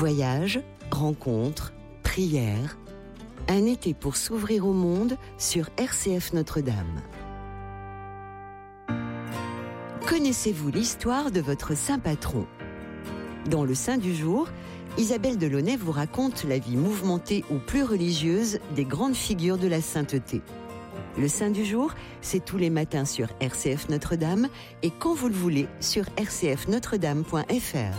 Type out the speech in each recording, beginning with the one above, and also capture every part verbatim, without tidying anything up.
Voyages, rencontres, prières. Un été pour s'ouvrir au monde sur R C F Notre-Dame. Connaissez-vous l'histoire de votre saint patron ? Dans le Saint du jour, Isabelle Delaunay vous raconte la vie mouvementée ou plus religieuse des grandes figures de la sainteté. Le Saint du jour, c'est tous les matins sur R C F Notre-Dame et quand vous le voulez sur r c f notre dame point f r.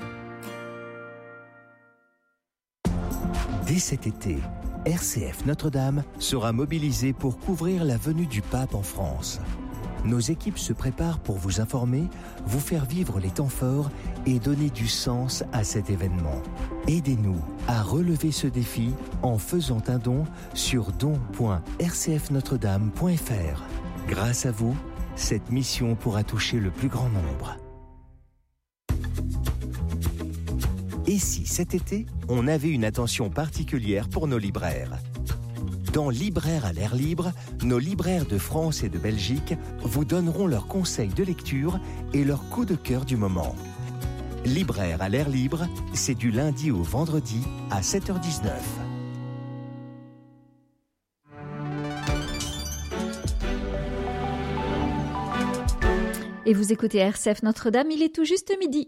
Dès cet été, R C F Notre-Dame sera mobilisée pour couvrir la venue du pape en France. Nos équipes se préparent pour vous informer, vous faire vivre les temps forts et donner du sens à cet événement. Aidez-nous à relever ce défi en faisant un don sur don point r c f notre dame point f r. Grâce à vous, cette mission pourra toucher le plus grand nombre. Et si cet été, on avait une attention particulière pour nos libraires ? Dans Libraires à l'air libre, nos libraires de France et de Belgique vous donneront leurs conseils de lecture et leurs coups de cœur du moment. Libraires à l'air libre, c'est du lundi au vendredi à sept heures dix-neuf. Et vous écoutez R C F Notre-Dame, il est tout juste midi.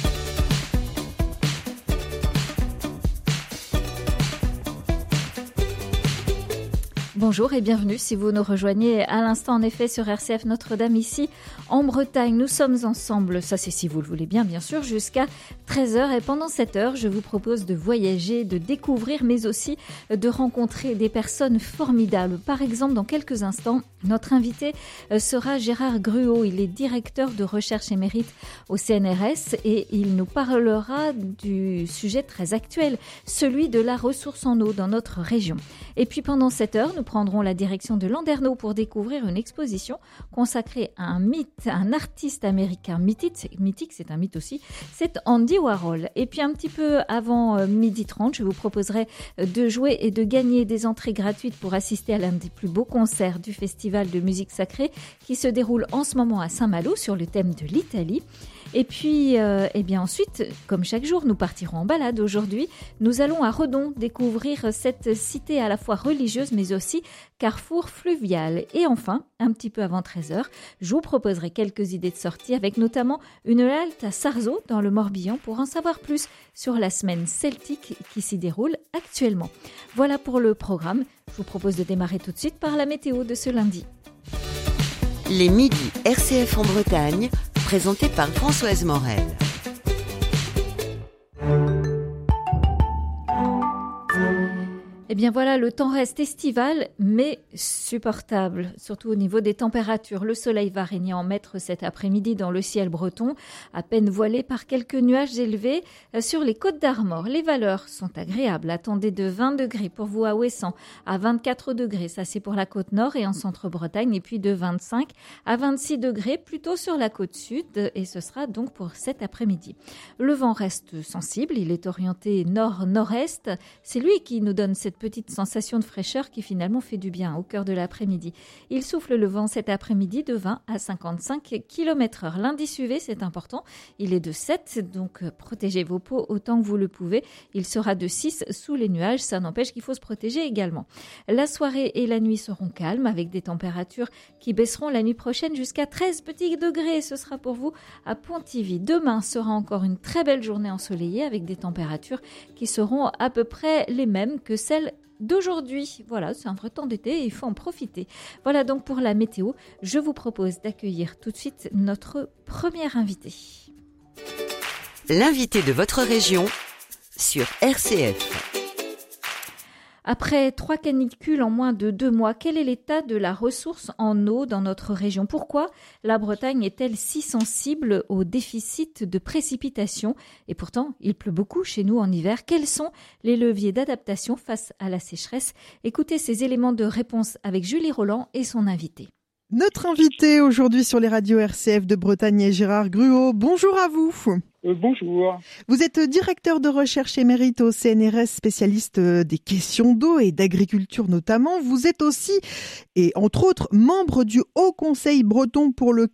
Bonjour et bienvenue si vous nous rejoignez à l'instant en effet sur R C F Notre-Dame ici en Bretagne. Nous sommes ensemble, ça c'est si vous le voulez bien bien sûr, jusqu'à treize heures et pendant cette heure je vous propose de voyager, de découvrir mais aussi de rencontrer des personnes formidables. Par exemple dans quelques instants notre invité sera Gérard Gruot, il est directeur de recherche émérite au C N R S et il nous parlera du sujet très actuel, celui de la ressource en eau dans notre région. Et puis pendant cette heure nous prendrons la direction de Landerneau pour découvrir une exposition consacrée à un mythe, un artiste américain mythique, mythique, c'est un mythe aussi, c'est Andy Warhol. Et puis un petit peu avant midi trente, je vous proposerai de jouer et de gagner des entrées gratuites pour assister à l'un des plus beaux concerts du festival de musique sacrée qui se déroule en ce moment à Saint-Malo sur le thème de l'Italie. Et puis, euh, eh bien ensuite, comme chaque jour, nous partirons en balade. Aujourd'hui, nous allons à Redon découvrir cette cité à la fois religieuse mais aussi carrefour fluvial. Et enfin, un petit peu avant treize heures, je vous proposerai quelques idées de sortie avec notamment une halte à Sarzeau dans le Morbihan pour en savoir plus sur la semaine celtique qui s'y déroule actuellement. Voilà pour le programme. Je vous propose de démarrer tout de suite par la météo de ce lundi. Les midis R C F en Bretagne, présenté par Françoise Morel. Eh bien voilà, le temps reste estival, mais supportable, surtout au niveau des températures. Le soleil va régner en maître cet après-midi dans le ciel breton, à peine voilé par quelques nuages élevés sur les côtes d'Armor. Les valeurs sont agréables. Attendez de vingt degrés pour vous à Ouessant, à vingt-quatre degrés, ça c'est pour la côte nord et en centre-Bretagne, et puis de vingt-cinq à vingt-six degrés plutôt sur la côte sud, et ce sera donc pour cet après-midi. Le vent reste sensible, il est orienté nord-nord-est. C'est lui qui nous donne cette petite sensation de fraîcheur qui finalement fait du bien au cœur de l'après-midi. Il souffle le vent cet après-midi de vingt à cinquante-cinq kilomètres heure. L'indice U V, c'est important, il est de sept, donc protégez vos peaux autant que vous le pouvez. Il sera de six sous les nuages, ça n'empêche qu'il faut se protéger également. La soirée et la nuit seront calmes avec des températures qui baisseront la nuit prochaine jusqu'à treize petits degrés. Ce sera pour vous à Pontivy. Demain sera encore une très belle journée ensoleillée avec des températures qui seront à peu près les mêmes que celles d'aujourd'hui. Voilà, c'est un vrai temps d'été et il faut en profiter. Voilà donc pour la météo. Je vous propose d'accueillir tout de suite notre premier invité. L'invité de votre région sur R C F. Après trois canicules en moins de deux mois, quel est l'état de la ressource en eau dans notre région ? Pourquoi la Bretagne est-elle si sensible au déficit de précipitations ? Et pourtant, il pleut beaucoup chez nous en hiver. Quels sont les leviers d'adaptation face à la sécheresse ? Écoutez ces éléments de réponse avec Julie Roland et son invité. Notre invité aujourd'hui sur les radios R C F de Bretagne est Gérard Gruot. Bonjour à vous. Euh, bonjour. Vous êtes directeur de recherche émérite au C N R S, spécialiste des questions d'eau et d'agriculture notamment. Vous êtes aussi, et entre autres, membre du Haut Conseil breton pour le